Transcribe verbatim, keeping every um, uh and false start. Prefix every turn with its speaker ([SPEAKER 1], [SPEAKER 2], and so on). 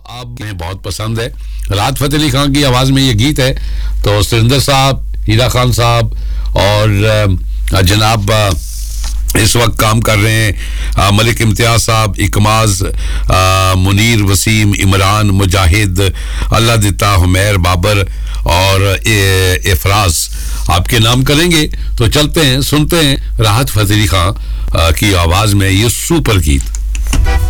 [SPEAKER 1] आप में बहुत पसंद है। राहत फतेह अली खान की आवाज़ में ये गीत है, तो सुरिंदर साहब, हीरा खान साहब और जनाब इस वक्त काम कर रहे हैं मलिक इम्तियाज साहब, इकमाज, मुनीर, वसीम, इमरान, मुजाहिद, अल्लाह दिता, हुमैर, बाबर और इफराज आपके नाम करेंगे। तो चलते हैं, सुनते हैं राहत फतेह अली खान की आवाज़ में ये सुपर गीत।